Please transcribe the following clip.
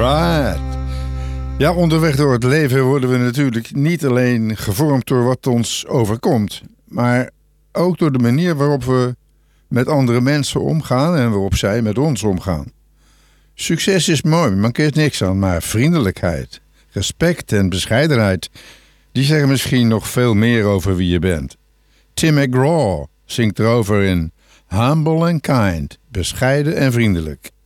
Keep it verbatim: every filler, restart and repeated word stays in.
Alright. Ja, onderweg door het leven worden we natuurlijk niet alleen gevormd door wat ons overkomt, maar ook door de manier waarop we met andere mensen omgaan en waarop zij met ons omgaan. Succes is mooi, mankeert niks aan, maar vriendelijkheid, respect en bescheidenheid, die zeggen misschien nog veel meer over wie je bent. Tim McGraw zingt erover in Humble and Kind, bescheiden en vriendelijk.